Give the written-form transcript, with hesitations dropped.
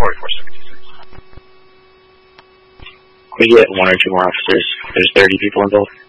4476. We get one or two more officers. There's 30 people involved.